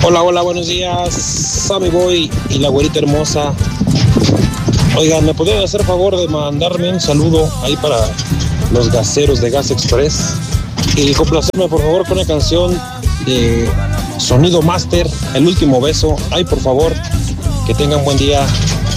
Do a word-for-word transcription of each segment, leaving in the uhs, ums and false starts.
Hola, hola, buenos días, Sammy Boy y la güerita hermosa. Oigan, ¿me podrían hacer favor de mandarme un saludo ahí para los gaseros de Gas Express? Y complacerme por favor con una canción de Sonido Master, El Último Beso. Ay, por favor, que tengan buen día.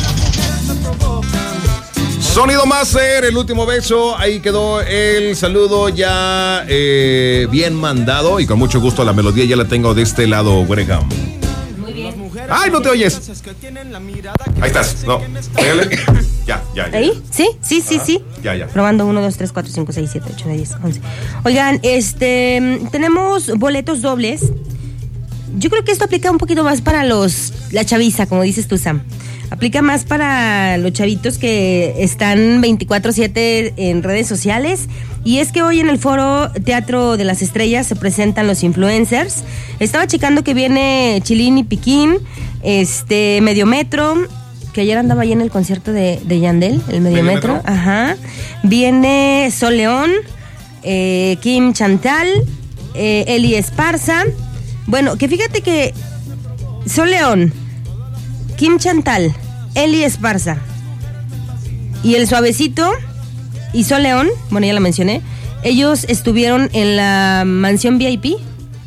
Sonido Master, El Último Beso. Ahí quedó el saludo ya eh, bien mandado. Y con mucho gusto la melodía ya la tengo de este lado, Graham. Muy bien. ¡Ay, no te oyes! Ahí estás. No, pégale. Ya, ya, ya. ¿Ahí? ¿Sí? Sí, sí, Ajá. sí. Ya, ya. Probando uno, dos, tres, cuatro, cinco, seis, siete, ocho, nueve, diez, once. Oigan, este, tenemos boletos dobles. Yo creo que esto aplica un poquito más para los, la chaviza, como dices tú, Sam. Aplica más para los chavitos que están veinticuatro siete en redes sociales. Y es que hoy en el foro Teatro de las Estrellas se presentan los influencers. Estaba checando que viene Chilín y Piquín, este, Medio Metro, que ayer andaba ahí en el concierto de, de Yandel, el Medio, ¿Medio Metro? Metro. Ajá. Viene Sol León, eh, Kim Chantal, eh, Eli Esparza. Bueno, que fíjate que Sol León, Kim Chantal, Eli Esparza y El Suavecito y Sol León, bueno, ya la mencioné, ellos estuvieron en la Mansión V I P.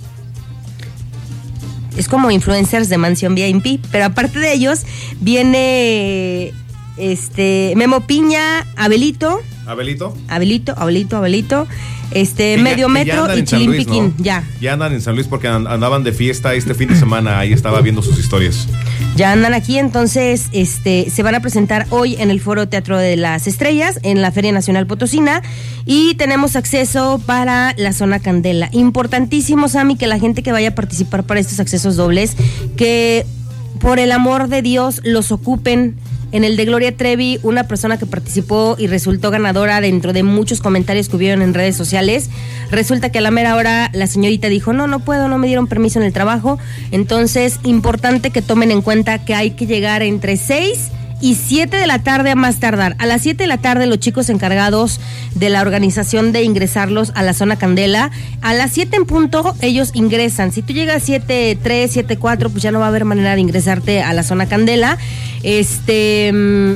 Es como influencers de Mansión V I P, pero aparte de ellos viene este Memo Piña, Abelito. ¿Abelito? Abelito, Abelito, Abelito. Este, ya, Medio Metro y Chilín Luis, Piquín, ¿no? ya. Ya andan en San Luis porque andaban de fiesta este fin de semana, ahí estaba viendo sus historias. Ya andan aquí, entonces este se van a presentar hoy en el Foro Teatro de las Estrellas, en la Feria Nacional Potosina, y tenemos acceso para la zona Candela. Importantísimo, Sammy, que la gente que vaya a participar para estos accesos dobles, que por el amor de Dios los ocupen. En el de Gloria Trevi, una persona que participó y resultó ganadora dentro de muchos comentarios que hubieron en redes sociales, resulta que a la mera hora la señorita dijo, no, no puedo, no me dieron permiso en el trabajo. Entonces, importante que tomen en cuenta que hay que llegar entre seis y siete de la tarde a más tardar. A las siete de la tarde los chicos encargados de la organización de ingresarlos a la zona Candela, a las siete en punto ellos ingresan. Si tú llegas a siete tres, siete cuatro, pues ya no va a haber manera de ingresarte a la zona Candela. Este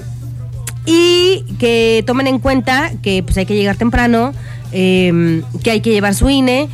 y que tomen en cuenta que pues hay que llegar temprano, eh, que hay que llevar su I N E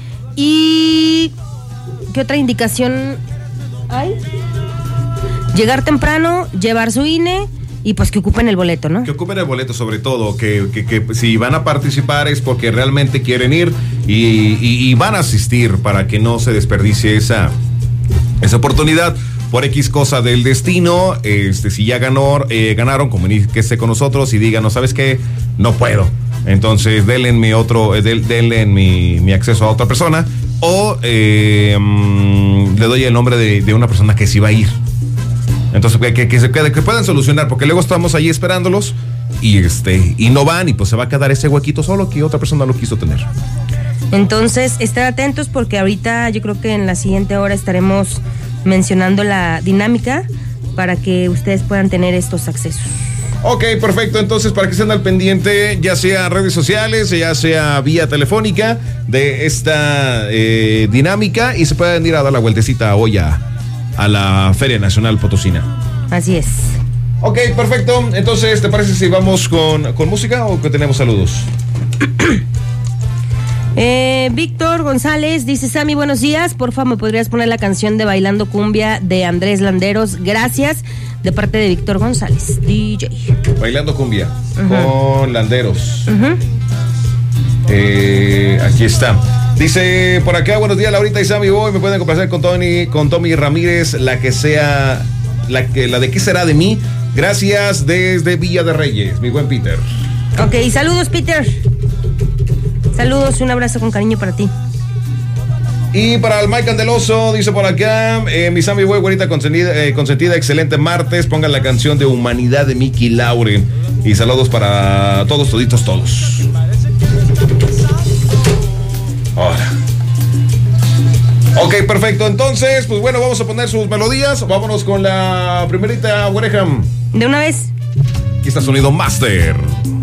y ¿qué otra indicación hay? Llegar temprano, llevar su I N E y pues que ocupen el boleto, ¿no? Que ocupen el boleto sobre todo, que, que, que si van a participar es porque realmente quieren ir y, y, y van a asistir para que no se desperdicie esa, esa oportunidad. Por X cosa del destino, este, si ya ganó, eh, ganaron, comuníquese con nosotros y digan, no, ¿sabes qué? No puedo. Entonces, denle mi otro, eh, denle mi, mi acceso a otra persona o eh, mm, le doy el nombre de, de una persona que sí va a ir. Entonces, que, que, que se quede, que puedan solucionar, porque luego estamos ahí esperándolos y este y no van y pues se va a quedar ese huequito solo que otra persona lo quiso tener. Entonces, estén atentos porque ahorita yo creo que en la siguiente hora estaremos mencionando la dinámica para que ustedes puedan tener estos accesos. Ok, perfecto. Entonces, para que estén al pendiente, ya sea redes sociales, ya sea vía telefónica, de esta eh, dinámica y se pueden ir a dar la vueltecita hoy a, a la Feria Nacional Potosina. Así es. Ok, perfecto. Entonces, ¿te parece si vamos con, con música o que tenemos saludos? Eh, Víctor González dice, Sammy, buenos días, porfa, ¿me podrías poner la canción de Bailando Cumbia de Andrés Landeros? Gracias, de parte de Víctor González, D J. Bailando Cumbia, uh-huh. con Landeros. Uh-huh. eh, Aquí está. Dice por acá, buenos días, Laurita y Sammy Boy, me pueden complacer con Tony, con Tommy Ramírez, la que sea, la que, la de qué será de mí. Gracias desde Villa de Reyes, mi buen Peter. Ok, saludos, Peter. Saludos y un abrazo con cariño para ti. Y para el Mike Candeloso, dice por acá, eh, mi Sammy Boy, güerita consentida, eh, consentida, excelente martes, pongan la canción de Humanidad de Mickey Lauren. Y saludos para todos, toditos, todos. Ahora. Ok, perfecto, entonces, pues bueno, vamos a poner sus melodías. Vámonos con la primerita, Wareham. De una vez. Aquí está Sonido Master.